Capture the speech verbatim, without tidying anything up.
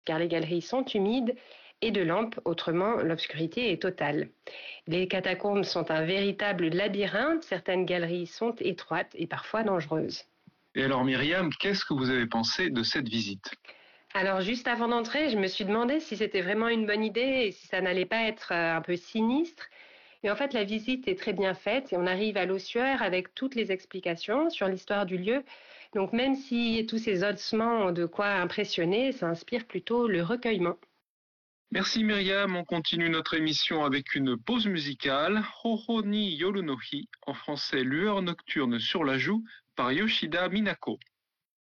car les galeries sont humides, et de lampes, autrement l'obscurité est totale. Les catacombes sont un véritable labyrinthe, certaines galeries sont étroites et parfois dangereuses. Et alors Myriam, qu'est-ce que vous avez pensé de cette visite ? Alors juste avant d'entrer, je me suis demandé si c'était vraiment une bonne idée et si ça n'allait pas être un peu sinistre. Et en fait, la visite est très bien faite et on arrive à l'ossuaire avec toutes les explications sur l'histoire du lieu. Donc même si tous ces ossements ont de quoi impressionner, ça inspire plutôt le recueillement. Merci Myriam, on continue notre émission avec une pause musicale, Hoho ni Yoru no Hi, en français Lueur nocturne sur la joue, par Yoshida Minako.